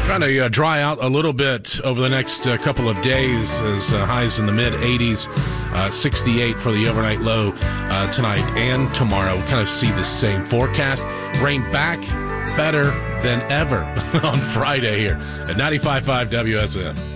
Trying to dry out a little bit over the next couple of days as highs in the mid-80s, 68 for the overnight low tonight and tomorrow. We'll kind of see the same forecast. Rain back better than ever on Friday here at 95.5 WSM.